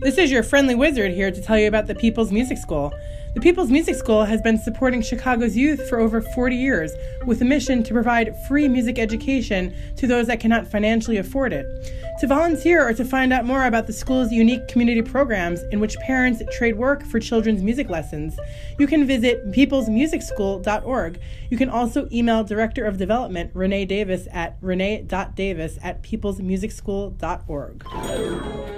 This is your friendly wizard here to tell you about the People's Music School. The People's Music School has been supporting Chicago's youth for over 40 years with a mission to provide free music education to those that cannot financially afford it. To volunteer or to find out more about the school's unique community programs in which parents trade work for children's music lessons, you can visit peoplesmusicschool.org. You can also email Director of Development Renee Davis at renee.davis@peoplesmusicschool.org.